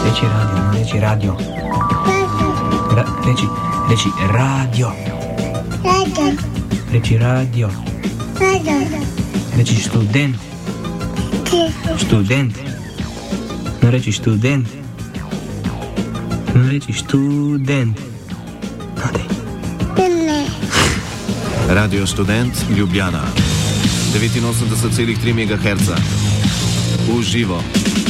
Reči radio, no reči radio. Reči radio. Reči radio. Reči študent. Študent. No reči študent. No reči študent. No dej. Radio Študent Ljubljana 89,3 MHz. V živo.